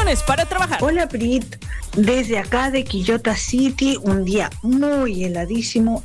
Canciones para trabajar. Hola Brit, desde acá de Quillota City, un día muy heladísimo,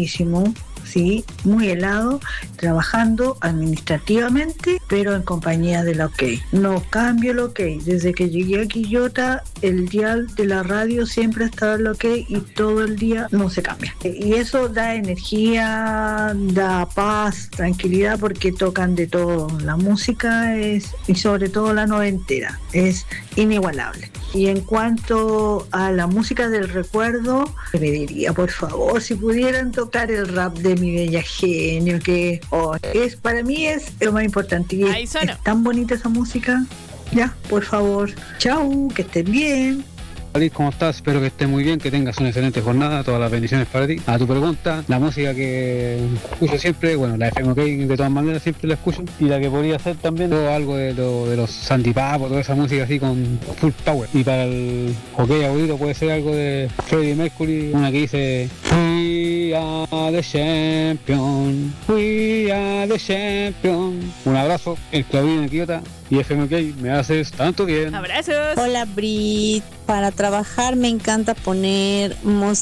sí, muy helado, trabajando administrativamente, pero en compañía de la OK. No cambio el OK. Desde que llegué a Quillota, el dial de la radio siempre ha estado en la OK y todo el día no se cambia. Y eso da energía, da paz, tranquilidad, porque tocan de todo. La música es, y sobre todo la noventera, es inigualable. Y en cuanto a la música del recuerdo, me pediría, por favor, si pudieran tocar el rap de Mi Bella Genio, que es, para mí es lo más importante. Y es tan bonita esa música. Ya, por favor. Chau, que estén bien. Alice, ¿cómo estás? Espero que estés muy bien, que tengas una excelente jornada, todas las bendiciones para ti. A tu pregunta, la música que escucho siempre, bueno, la FM OK de todas maneras siempre la escucho, y la que podría hacer también algo de los Sandy Papo, toda esa música así con full power. Y para el OK aburrido puede ser algo de Freddie Mercury, una que dice We are the champion, we are the champion. Un abrazo, el Claudín de Quillota y FM OK, me haces tanto bien. Abrazos. Hola Brit, para trabajar me encanta poner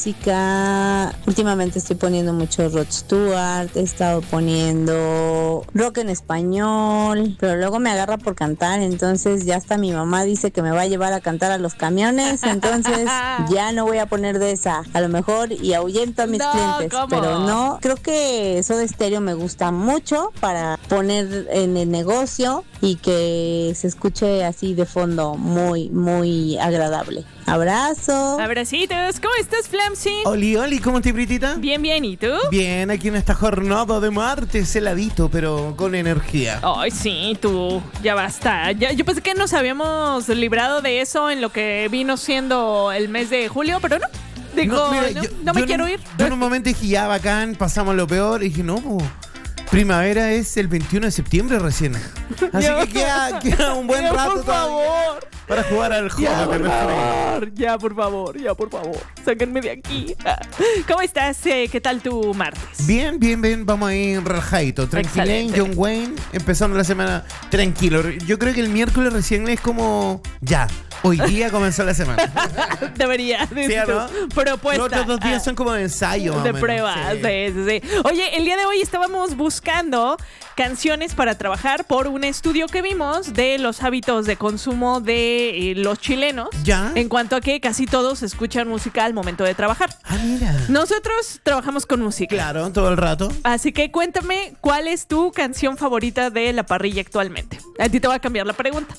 música. Últimamente estoy poniendo mucho Rod Stewart, he estado poniendo rock en español, pero luego me agarra por cantar, entonces ya hasta mi mamá dice que me va a llevar a cantar a los camiones, entonces ya no voy a poner de esa, a lo mejor, y ahuyento a mis clientes, ¿cómo? pero no, creo que Soda Stereo me gusta mucho para poner en el negocio y que se escuche así de fondo, muy, muy agradable. Abrazo. Abracitos. ¿Cómo estás, Flamsy? Oli, ¿cómo estás, Britita? Bien, ¿y tú? Bien, aquí en esta jornada de martes, heladito, pero con energía. Ay, sí, tú, ya basta. Yo pensé que nos habíamos librado de eso en lo que vino siendo el mes de julio, pero no. Digo, no me quiero ir. Yo en un momento dije, ya, bacán, pasamos lo peor, y dije, no, primavera es el 21 de septiembre recién. Así que queda un buen rato por favor. Para jugar al juego. Ya, por favor. Sáquenme de aquí. ¿Cómo estás? ¿Qué tal tu martes? Bien. Vamos a ir relajadito. Tranquilén, John Wayne. Empezando la semana tranquilo. Yo creo que el miércoles recién es como ya. Hoy día comenzó la semana. Debería. ¿Sí, no? Propuesta. Los otros 2 días son como de ensayo. De pruebas. Sí. Oye, el día de hoy estábamos buscando canciones para trabajar por un estudio que vimos de los hábitos de consumo de los chilenos. ¿Ya? En cuanto a que casi todos escuchan música al momento de trabajar. Ah, mira. Nosotros trabajamos con música. Claro, todo el rato. Así que cuéntame, ¿cuál es tu canción favorita de la parrilla actualmente? A ti te voy a cambiar la pregunta.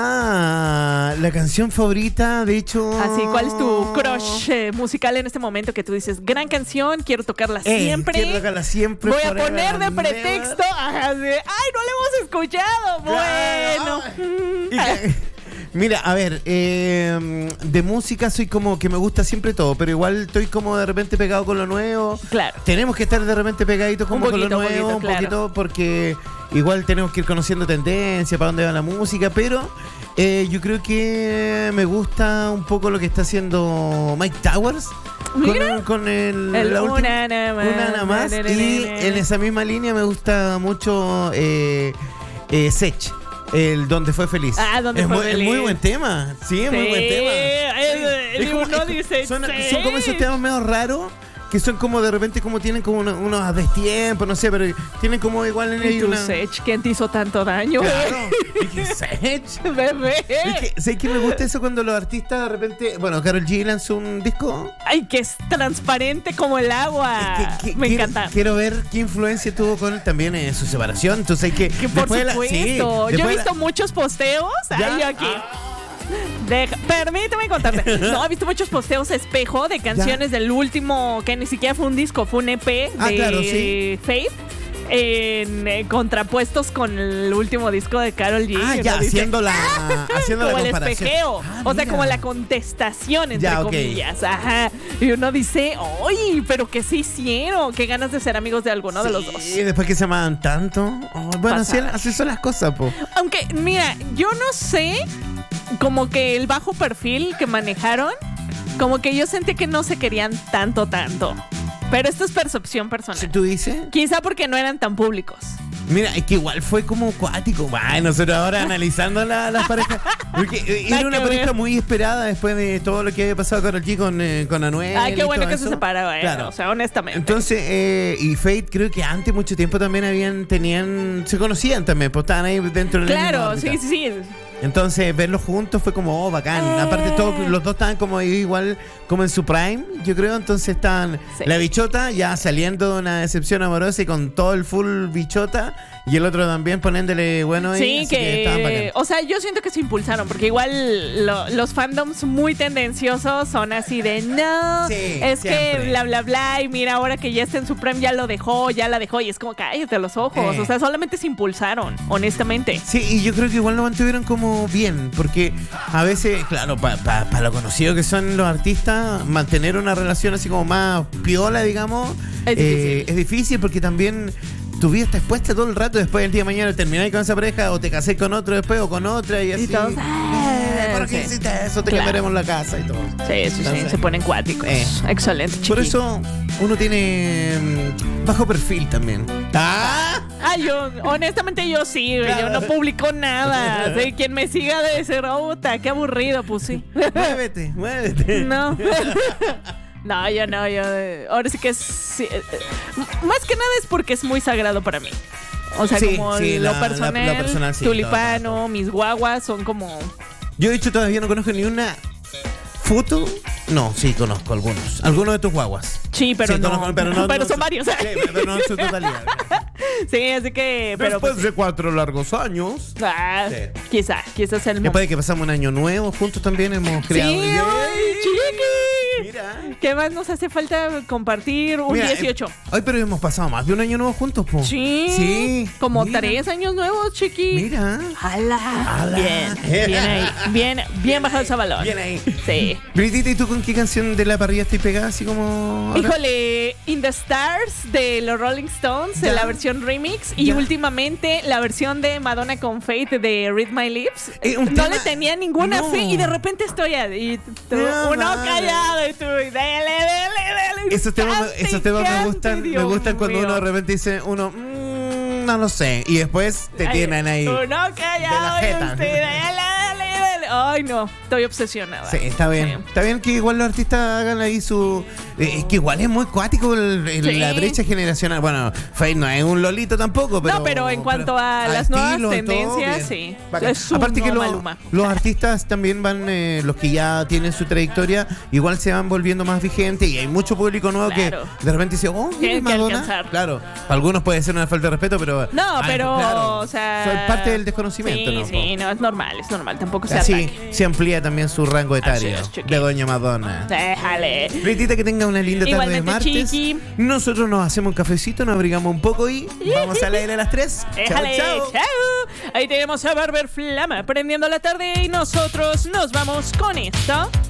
La canción favorita, de hecho... Así, ¿cuál es tu crush musical en este momento que tú dices, gran canción, quiero tocarla siempre? Quiero tocarla siempre. Voy a poner de pretexto, ay, no la hemos escuchado. Bueno. Mira, a ver, de música soy como que me gusta siempre todo, pero igual estoy como de repente pegado con lo nuevo. Claro. Tenemos que estar de repente pegaditos como con lo nuevo, un poquito, porque igual tenemos que ir conociendo tendencia, para dónde va la música, pero yo creo que me gusta un poco lo que está haciendo Mike Towers. Con la última, una nada más. Y en esa misma línea me gusta mucho Sech. El Donde Fue Feliz. Donde fue feliz. Es muy buen tema. Sí, es muy buen tema. Son como esos temas medio raros que son como de repente como tienen como unos destiempos, no sé, pero tienen como igual en ellos una... Sech, ¿quién te hizo tanto daño? Claro. Dije, Sech. Bebé. ¿Sabes que me gusta eso cuando los artistas de repente... Bueno, Karol G lanzó un disco... Ay, que es transparente como el agua. Me encanta. Quiero ver qué influencia tuvo con él también en su separación. Entonces hay que por supuesto. Yo he visto muchos posteos. Ahí aquí. Permíteme contarte. No, he visto muchos posteos espejo de canciones del último, que ni siquiera fue un disco, fue un EP de Faith. Contrapuestos con el último disco de Karol G. Haciendo la como el comparación. espejeo. O sea, como la contestación, entre comillas. Ajá. Y uno dice, ¡ay! Pero ¿qué se hicieron? Qué ganas de ser amigos de alguno de los dos. Y después que se amaban tanto. Bueno, así son las cosas, po. Aunque, mira, yo no sé, como que el bajo perfil que manejaron, como que yo sentí que no se querían tanto. Pero esto es percepción personal. ¿Tú dices? Quizá porque no eran tan públicos. Mira, es que igual fue como cuático. Bueno, nosotros ahora analizando las parejas. Porque era una pareja muy esperada después de todo lo que había pasado con G con Anuel. Ay, qué bueno que eso. se separaron, Claro. o sea, honestamente. Entonces, y Fate creo que antes, mucho tiempo también se conocían también, pues estaban ahí dentro del mismo Claro, órbita. sí. Entonces, verlos juntos fue como, bacán. Aparte, los dos estaban como igual, como en su prime, yo creo. Entonces, estaban la bichota ya saliendo de una decepción amorosa y con todo el full bichota. Y el otro también poniéndole bueno ahí. Sí, así que estaban bacán. o sea, yo siento que se impulsaron, porque igual los fandoms muy tendenciosos son así de, no, Sí, es siempre. que bla, bla, bla, y mira, ahora que ya está en Supreme ya la dejó, y es como, cállate los ojos. O sea, solamente se impulsaron, honestamente. Sí, y yo creo que igual lo mantuvieron como bien, porque a veces, claro, para lo conocido que son los artistas, mantener una relación así como más piola, digamos, es difícil porque también tu vida está expuesta todo el rato. Después del día de mañana termináis con esa pareja o te casé con otro después o con otra y así. todos, ¿Por qué sí. hiciste eso? Te Claro. cambiaremos la casa y todo. Sí, Entonces, se ponen cuáticos. Excelente, chiqui. por eso uno tiene bajo perfil también. ¡Ah! Honestamente yo sí, güey, Claro. yo no publico nada. Sí, quien me siga debe ser, qué aburrido, pues sí. Muévete. No. No, yo no, ahora sí que sí, más que nada es porque es muy sagrado para mí. O sea, Sí, como sí, lo lo personal, personal, sí, tulipano, mis guaguas son como... Yo de hecho todavía no conozco ni una foto. No, sí conozco algunos de tus guaguas. Sí, pero Sí, no, conozco, pero son varios. Sí, pero no en su totalidad. Sí, así que... Pero Después de 4 largos años. sí. Quizás el Después de que pasamos un año nuevo juntos también hemos creado. Sí, ay, chiqui. Mira. ¿Qué más nos hace falta compartir? Un Mira, 18. Ay, pero hemos pasado más de un año nuevo juntos, po. Sí. Como mira. 3 años nuevos, chiqui. Mira. ¡Hala! Bien ahí. Bien bajado ese balón. Bien ahí. Sí. Britita, ¿y tú con qué canción de la parrilla estoy pegada así como ahora? Híjole, In the Stars de los Rolling Stones, Ya. en la versión remix. Y Ya. últimamente la versión de Madonna con Faith de Read My Lips. Un No tema- le tenía ninguna No. fe y de repente estoy ahí. No, Uno madre. callado y tú, dele. Esos temas me gustan, Dios me gustan cuando mío. uno de repente dice no lo sé, y después te tienen ahí. Uno de la callado y jeta. usted, dele. Ay, no, estoy obsesionada. Sí, está bien. Sí. Está bien que igual los artistas hagan ahí su... es que igual es muy cuático Sí. la brecha generacional. Bueno, Faith no es un lolito tampoco, pero... No, pero en cuanto a las nuevas tendencias, sí. Bacán. Es un Aparte que no Maluma. los artistas también van, los que ya tienen su trayectoria, igual se van volviendo más vigentes y hay mucho público nuevo Claro. que de repente dice, oh, Tienen ¿es que Madonna? alcanzar. Claro, para algunos puede ser una falta de respeto, pero... No, pero, claro, o sea... soy parte del desconocimiento, sí, ¿no? Sí, no, es normal, tampoco se Así ataque. se amplía también su rango etario Así es, chiqui. de Doña Madonna. Déjale. Britita, que tenga una linda tarde de Igualmente, martes. chiqui. Nosotros nos hacemos un cafecito, nos abrigamos un poco y vamos al aire a las 3. Déjale, Chao, chao. chao. Ahí tenemos a Barber Flama prendiendo la tarde y nosotros nos vamos con esto.